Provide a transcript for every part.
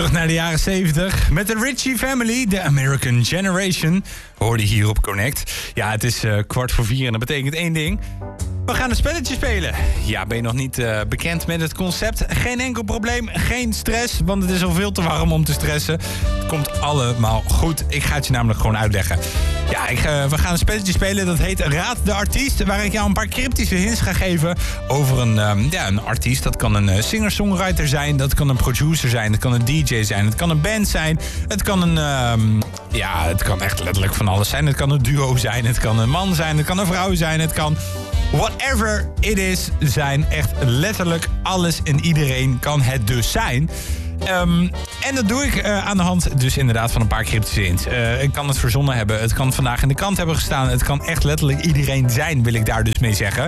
Terug naar de jaren 70 met de Ritchie Family, The American Generation. Hoorde hier op Connect. Ja, het is 3:15 en dat betekent één ding. We gaan een spelletje spelen. Ja, ben je nog niet bekend met het concept? Geen enkel probleem, geen stress, want het is al veel te warm om te stressen. Het komt allemaal goed. Ik ga het je namelijk gewoon uitleggen. Ja, we gaan een spelletje spelen, dat heet Raad de Artiest, waar ik jou een paar cryptische hints ga geven over een artiest. Dat kan een singer-songwriter zijn, dat kan een producer zijn, dat kan een DJ zijn, het kan een band zijn, het kan het kan echt letterlijk van alles zijn. Het kan een duo zijn, het kan een man zijn, het kan een vrouw zijn, het kan whatever it is zijn. Echt letterlijk alles en iedereen kan het dus zijn. En dat doe ik aan de hand dus inderdaad van een paar cryptische hints. Ik kan het verzonnen hebben, het kan vandaag in de krant hebben gestaan. Het kan echt letterlijk iedereen zijn, wil ik daar dus mee zeggen.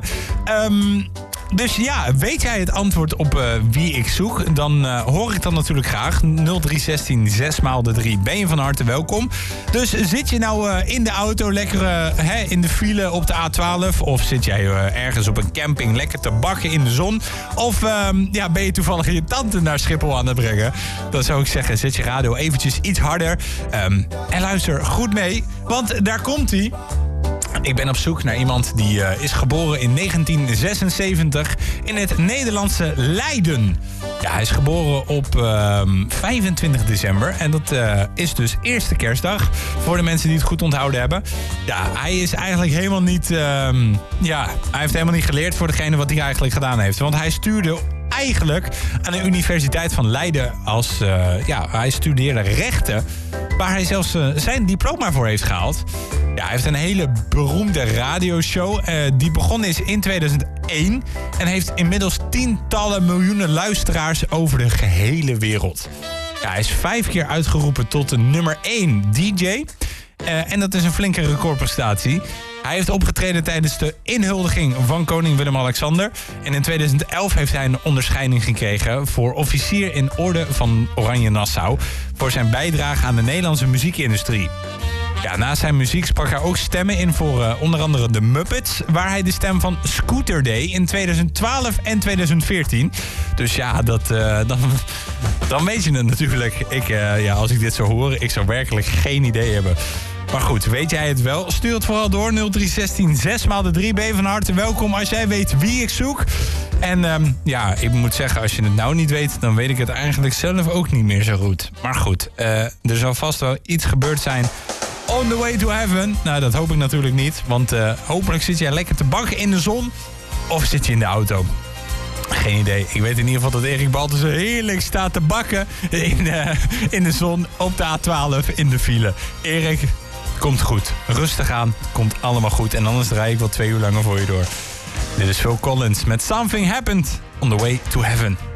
Dus ja, weet jij het antwoord op wie ik zoek? Dan hoor ik dat natuurlijk graag. 0316 6x3 ben je van harte welkom. Dus zit je nou in de auto lekker in de file op de A12... of zit jij ergens op een camping lekker te bakken in de zon... of ben je toevallig je tante naar Schiphol aan het brengen... dan zou ik zeggen, zet je radio eventjes iets harder... en luister goed mee, want daar komt-ie. Ik ben op zoek naar iemand die is geboren in 1976 in het Nederlandse Leiden. Ja, hij is geboren op 25 december. En dat is dus eerste kerstdag. Voor de mensen die het goed onthouden hebben. Ja, hij is eigenlijk helemaal niet... hij heeft helemaal niet geleerd voor degene wat hij eigenlijk gedaan heeft. Want hij stuurde eigenlijk aan de Universiteit van Leiden als... hij studeerde rechten, waar hij zelfs zijn diploma voor heeft gehaald. Ja, hij heeft een hele beroemde radioshow. Die begonnen is in 2001 en heeft inmiddels tientallen miljoenen luisteraars over de gehele wereld. Ja, hij is 5 keer uitgeroepen tot de nummer 1 DJ. En dat is een flinke recordprestatie. Hij heeft opgetreden tijdens de inhuldiging van koning Willem-Alexander. En in 2011 heeft hij een onderscheiding gekregen voor officier in orde van Oranje Nassau... voor zijn bijdrage aan de Nederlandse muziekindustrie. Ja, naast zijn muziek sprak hij ook stemmen in voor onder andere de Muppets... waar hij de stem van Scooter deed in 2012 en 2014. Dus ja, dan weet je het natuurlijk. Als ik dit zou horen, ik zou werkelijk geen idee hebben. Maar goed, weet jij het wel? Stuur het vooral door, 0316 6x3. Ben je van harte welkom als jij weet wie ik zoek. En ik moet zeggen, als je het nou niet weet... dan weet ik het eigenlijk zelf ook niet meer zo goed. Maar goed, er zal vast wel iets gebeurd zijn... On the way to heaven. Nou, dat hoop ik natuurlijk niet. Want hopelijk zit jij lekker te bakken in de zon. Of zit je in de auto. Geen idee. Ik weet in ieder geval dat Erik Baltussen heerlijk staat te bakken in de zon op de A12 in de file. Erik, komt goed. Rustig aan. Komt allemaal goed. En anders draai ik wel 2 uur langer voor je door. Dit is Phil Collins met Something Happened on the way to heaven.